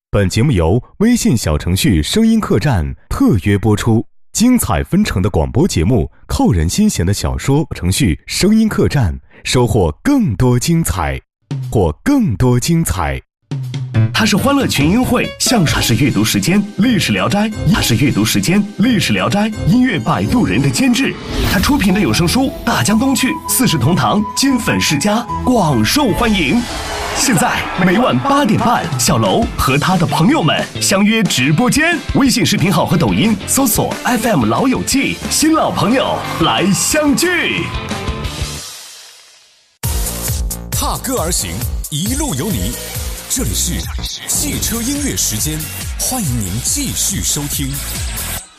本节目由微信小程序声音客栈特约播出，精彩纷呈的广播节目，扣人心弦的小说程序声音客栈，收获更多精彩，获更多精彩。 它是欢乐群英会，像它是阅读时间历史聊斋，它是阅读时间历史聊斋音乐摆渡人的监制。他出品的有声书《大江东去》《四世同堂》《金粉世家》广受欢迎。现在每晚8点半，小楼和他的朋友们相约直播间，微信视频号和抖音搜索 FM 老友记，新老朋友来相聚。 踏歌而行，一路有你。这里是汽车音乐时间，欢迎您继续收听。